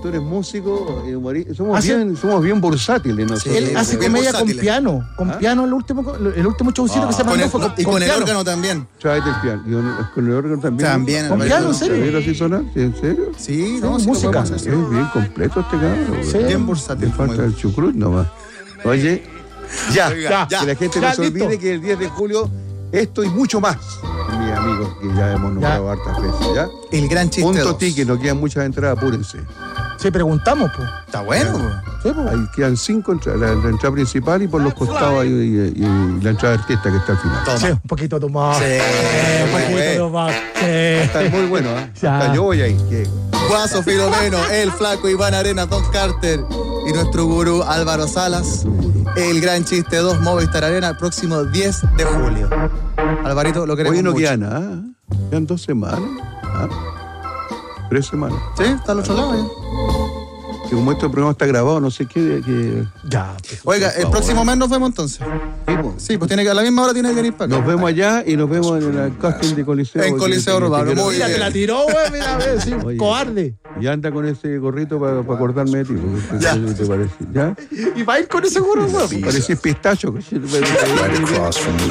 tú eres músico, humorista. ¿Ah, sí? Somos bien bursátiles nosotros. Él hace bien comedia bursátiles. con piano el último showcito que se mandó fue Y con el piano. órgano también. Tráete el piano. Y con el órgano también. También, ¿Con piano, en serio? ¿Pero así sonar? ¿En serio? Sí, no, sí, música. lo podemos hacer. Es bien completo este cabrón. Sí. Bien bursátil. Le falta el chucrut nomás. Oye, Oiga, que la gente ya, no se listo. olvide que el 10 de julio esto y mucho más, mis amigos, que ya hemos nombrado hartas veces, ¿ya? El gran chiste. Punto 2. ticket, nos quedan muchas entradas, apúrense. Sí, preguntamos, pues. Está bueno, po. Sí, pues. Ahí quedan 5 entradas, la entrada principal y por los costados y la entrada de artista que está al final. Toma. Sí, un poquito más. Sí, Un muy poquito bueno. más. Sí. Está muy bueno, ¿eh? Ya. Hasta yo voy ahí. Guaso Filomeno, el flaco Iván Arena, Don Carter y nuestro gurú Álvaro Salas. El gran chiste 2, Movistar Arena, el próximo 10 de julio. Alvarito, lo queremos Hoy no mucho. quedan nada, quedan 2 semanas, 3 semanas. Sí, está al otro lado. Que como este programa está grabado, no sé qué. Ya, pues. Oiga, el próximo mes nos vemos entonces. Sí, pues tiene que a la misma hora tiene que venir para acá. Nos vemos allá y nos vemos en el casting de Coliseo. En Coliseo Urbano, muy Mira, bien. te la tiró, güey, mira, güey, sí, Oye. cobarde. Y anda con ese gorrito para acordarme de ti. Ya. ¿Qué te parece? ¿Ya? Y va a ir con ese gorro, güey. Parecís pistacho. Right across from me.